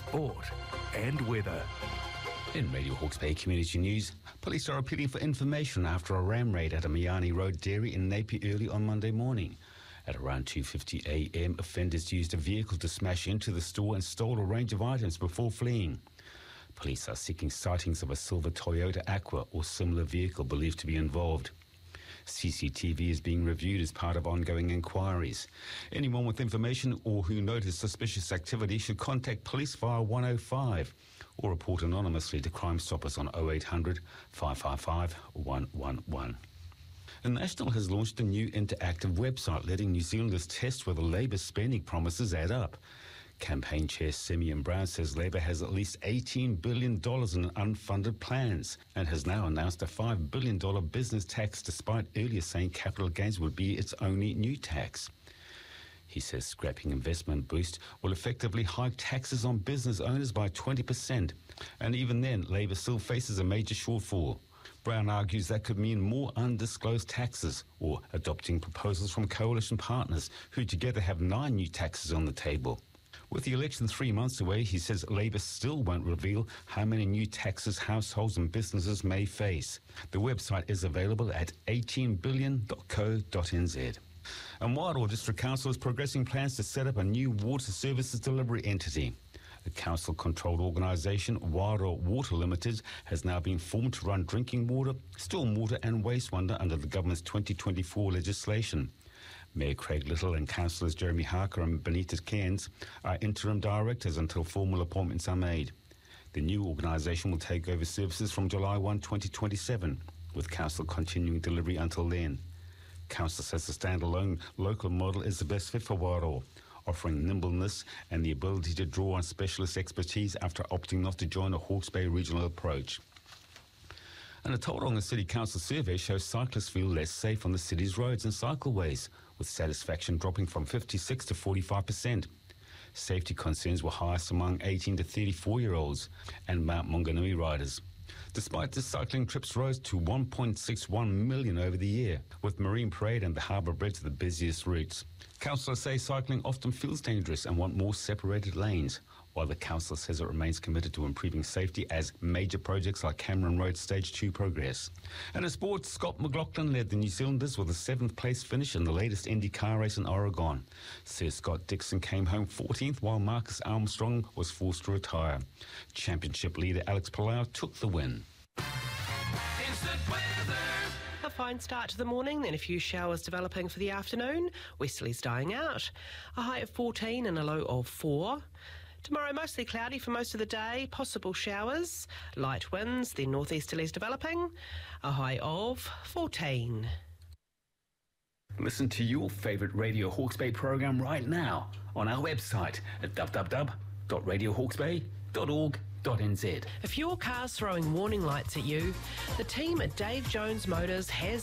sport and weather. In Radio Hawke's Bay Community News, police are appealing for information after a ram raid at a Miani Road dairy in Napier early on Monday morning. At around 2:50 a.m, offenders used a vehicle to smash into the store and stole a range of items before fleeing. Police are seeking sightings of a silver Toyota Aqua or similar vehicle believed to be involved. CCTV is being reviewed as part of ongoing inquiries. Anyone with information or who noticed suspicious activity should contact police via 105 or report anonymously to Crime Stoppers on 0800 555 111. The National has launched a new interactive website letting New Zealanders test whether Labour's spending promises add up. Campaign Chair Simeon Brown says Labour has at least $18 billion in unfunded plans and has now announced a $5 billion business tax despite earlier saying capital gains would be its only new tax. He says scrapping investment boost will effectively hike taxes on business owners by 20%. And even then, Labour still faces a major shortfall. Brown argues that could mean more undisclosed taxes or adopting proposals from coalition partners who together have 9 new taxes on the table. With the election 3 months away, he says Labour still won't reveal how many new taxes households and businesses may face. The website is available at 18billion.co.nz. And Wairoa District Council is progressing plans to set up a new water services delivery entity. The council-controlled organisation, Wairoa Water Limited, has now been formed to run drinking water, stormwater and wastewater under the government's 2024 legislation. Mayor Craig Little and councillors Jeremy Harker and Benita Cairns are interim directors until formal appointments are made. The new organisation will take over services from July 1, 2027, with council continuing delivery until then. Council says the standalone local model is the best fit for Wairoa, offering nimbleness and the ability to draw on specialist expertise after opting not to join a Hawke's Bay regional approach. And a Tauranga City Council survey shows cyclists feel less safe on the city's roads and cycleways, with satisfaction dropping from 56 to 45%. Safety concerns were highest among 18 to 34-year-olds and Mount Maunganui riders. Despite this, cycling trips rose to 1.61 million over the year, with Marine Parade and the Harbour Bridge the busiest routes. Councillors say cycling often feels dangerous and want more separated lanes, while the council says it remains committed to improving safety as major projects like Cameron Road Stage 2 progress. And in sports, Scott McLaughlin led the New Zealanders with a 7th place finish in the latest Indy car race in Oregon. Sir Scott Dixon came home 14th, while Marcus Armstrong was forced to retire. Championship leader Alex Palau took the win. A fine start to the morning, then a few showers developing for the afternoon. Westerlies dying out. A high of 14 and a low of 4. Tomorrow mostly cloudy for most of the day, possible showers, light winds, then northeasterlies developing. A high of 14. Listen to your favourite Radio Hawke's Bay programme right now on our website at www.radiohawksbay.org.nz. If your car's throwing warning lights at you, the team at Dave Jones Motors has